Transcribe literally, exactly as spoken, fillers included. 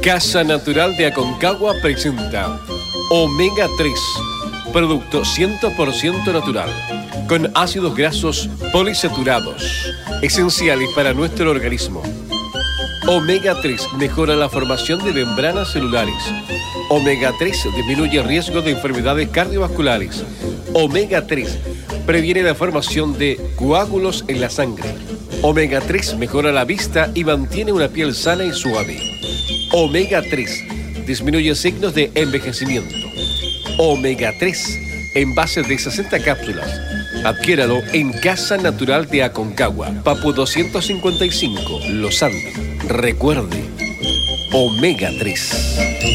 Casa Natural de Aconcagua presenta Omega tres, producto cien por ciento natural, con ácidos grasos poliinsaturados, esenciales para nuestro organismo. Omega tres mejora la formación de membranas celulares. Omega tres disminuye el riesgo de enfermedades cardiovasculares. Omega tres previene la formación de coágulos en la sangre. Omega tres mejora la vista y mantiene una piel sana y suave. Omega tres disminuye signos de envejecimiento. Omega tres, envase de sesenta cápsulas. Adquiéralo en Casa Natural de Aconcagua, Papu doscientos cincuenta y cinco, Los Andes. Recuerde, Omega tres.